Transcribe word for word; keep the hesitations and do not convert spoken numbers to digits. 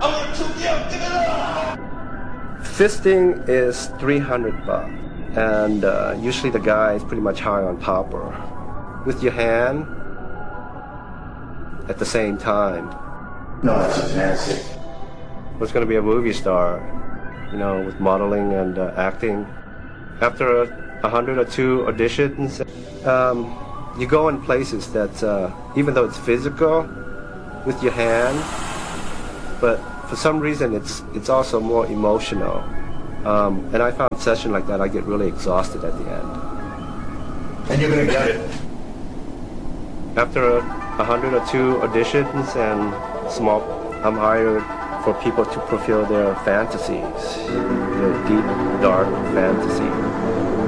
Fisting is three hundred bucks, and uh, usually the guy is pretty much high on popper. With your hand, at the same time. No, that's fantastic. Was going to be a movie star, you know, with modeling and uh, acting. After a, a hundred or two auditions, um, you go in places that, uh, even though it's physical, with your hand, but for some reason it's it's also more emotional. Um, and I found a session like that, I get really exhausted at the end. And you're going to get it. After a, a hundred or two auditions and small, I'm hired for people to fulfill their fantasies, their deep, dark fantasy.